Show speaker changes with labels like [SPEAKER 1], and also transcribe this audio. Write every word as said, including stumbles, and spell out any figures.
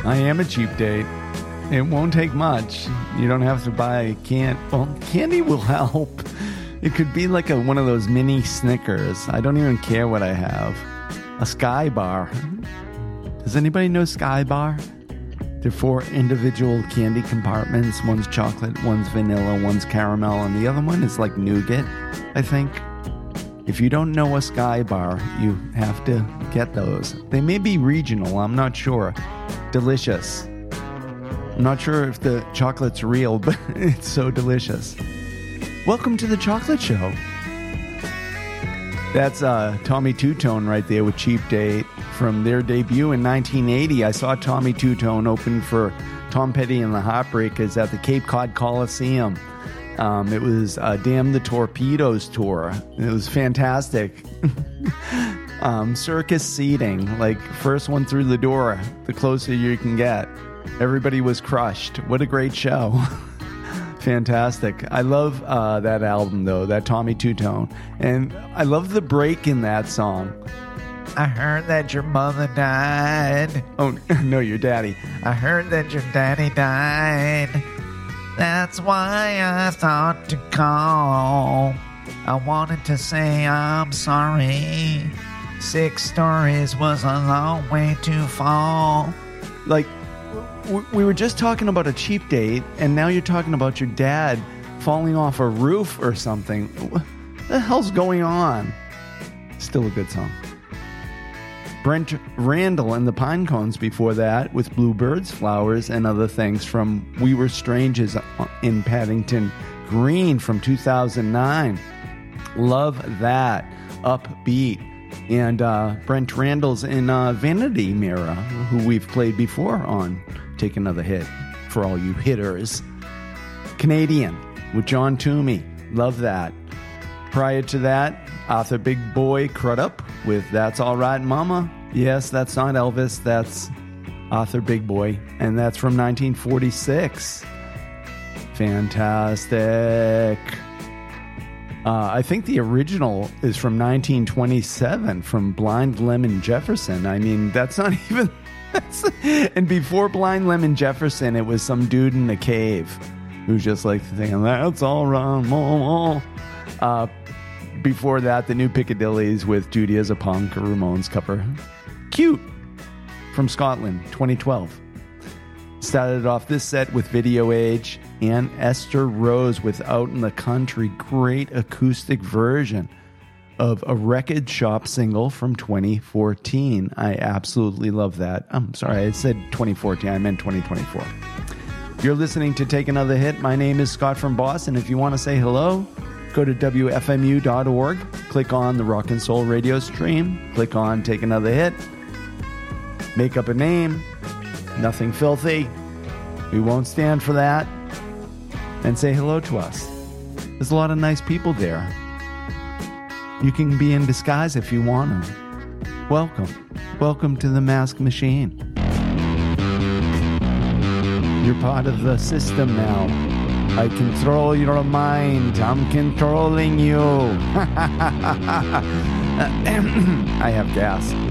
[SPEAKER 1] I am a cheap date. It won't take much. You don't have to buy candy. Well, candy will help. It could be like a, one of those mini Snickers. I don't even care what I have. A Sky Bar. Does anybody know Sky Bar? They're four individual candy compartments. One's chocolate, one's vanilla, one's caramel, and the other one is like nougat, I think. If you don't know a Sky Bar, you have to get those. They may be regional, I'm not sure. Delicious. I'm not sure if the chocolate's real, but it's so delicious. Welcome to the Chocolate Show. That's uh, Tommy Two-Tone right there with Cheap Date from their debut in nineteen eighty. I saw Tommy Two-Tone open for Tom Petty and the Heartbreakers at the Cape Cod Coliseum. Um, it was uh, Damn the Torpedoes tour. It was fantastic. um, circus seating, like first one through the door, the closer you can get. Everybody was crushed. What a great show. Fantastic. I love uh, that album, though, that Tommy Two-Tone. And I love the break in that song. I heard that your mother died. Oh, no, your daddy. I heard that your daddy died. That's why I thought to call. I wanted to say I'm sorry. Six stories was a long way to fall. Like, we were just talking about a cheap date, and now you're talking about your dad falling off a roof or something. What the hell's going on? Still a good song. Brent Randall and the Pinecones before that with Bluebirds, Flowers, and Other Things from We Were Strangers in Paddington Green from two thousand nine. Love that. Upbeat. And uh, Brent Randall's in uh, Vanity Mirror, who we've played before on Take Another Hit for all you hitters. Canadian with John Toomey. Love that. Prior to that, Arthur Big Boy Crudup with That's All Right Mama. Yes, that's not Elvis. That's Arthur Big Boy. And that's from nineteen forty-six. Fantastic. Uh, I think the original is from nineteen twenty-seven from Blind Lemon Jefferson. I mean, that's not even... That's, and before Blind Lemon Jefferson, it was some dude in the cave who's just like thinking, that's all right, mama. Uh, before that, the New Piccadillys with Judy as a Punk, a Ramones cover. Cute. From Scotland, twenty twelve. Started off this set with Video Age and Esther Rose with Out in the Country. Great acoustic version of a Record Shop single from twenty fourteen. I absolutely love that. I'm sorry, I said twenty fourteen. I meant twenty twenty-four. You're listening to Take Another Hit. My name is Scott from Boston. If you want to say hello, go to W F M U dot org. Click on the Rock and Soul radio stream. Click on Take Another Hit. Make up a name. Nothing filthy. We won't stand for that. And say hello to us. There's a lot of nice people there. You can be in disguise if you want to. Welcome. Welcome to the Mask Machine. You're part of the system now. I control your mind. I'm controlling you. I have gas.